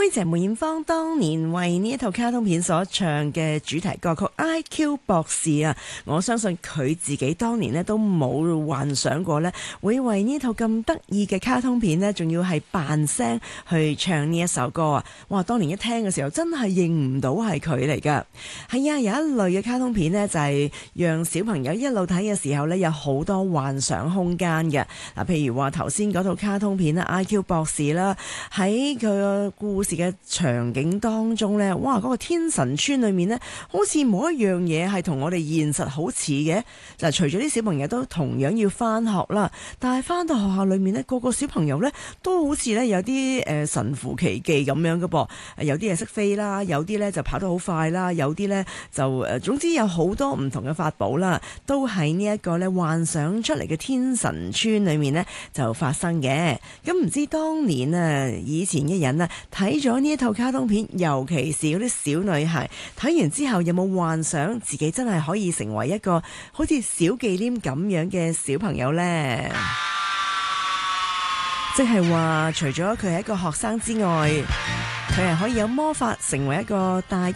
姐梅艷芳當年為呢一套卡通片所唱嘅主題歌曲 IQ 博士啊，我相信佢自己當年呢都冇幻想過呢會為呢套咁得意嘅卡通片呢仲要係扮聲去唱呢一首歌啊！哇，當年一聽嘅時候真係認唔到係佢嚟噶。係啊，有一類嘅卡通片呢，就係讓小朋友一路睇嘅時候呢，有好多幻想空間嘅。嗱，譬如話頭先嗰套卡通片啦 IQ 博士啦，喺佢個故事嘅場景當中呢，哇！嗰個天神村裏面呢，好似冇一樣嘢係同我哋現實好似嘅。嗱，除咗啲小朋友都同樣要翻學啦，但係翻到學校裏面呢，個個小朋友呢都好似呢有啲神乎其技咁樣嘅噃。有啲係識飛啦，有啲呢就跑得好快啦，有啲呢就總之有好多唔同嘅法寶啦，都喺呢一個呢幻想出嚟嘅天神村裏面呢就發生嘅。咁唔知當年啊，以前嘅人啊睇咗呢一套卡通片，尤其是嗰啲小女孩睇完之後，有冇幻想自己真係可以成為一個好似小忌廉咁樣嘅小朋友呢？即係話除咗佢係一個學生之外，佢係可以有魔法成為一個大